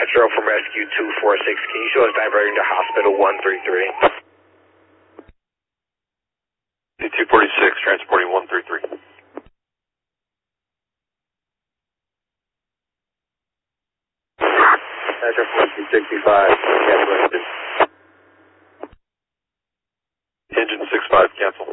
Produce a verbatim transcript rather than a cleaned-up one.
Metro from Rescue two four six. Can you show us diverting to Hospital one three three? D two forty-six, transporting one three three. Metro fourteen sixty-five, cancel engine. Engine six five, cancel.